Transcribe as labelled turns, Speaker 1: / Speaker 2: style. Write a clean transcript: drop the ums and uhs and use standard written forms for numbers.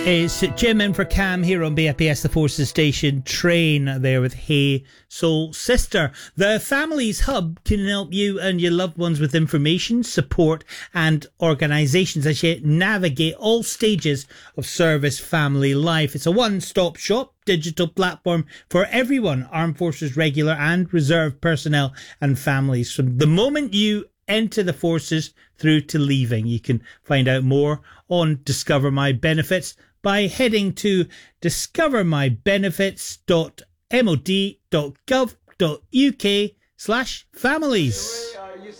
Speaker 1: It's Jim in for Cam here on BFBS, the Forces Station. Train there with Hey Soul Sister. The Families Hub can help you and your loved ones with information, support and organisations as you navigate all stages of service family life. It's a one-stop shop digital platform for everyone, armed forces, regular and reserve personnel and families. From the moment you enter the forces through to leaving, you can find out more on Discover My Benefits by heading to discovermybenefits.mod.gov.uk/families.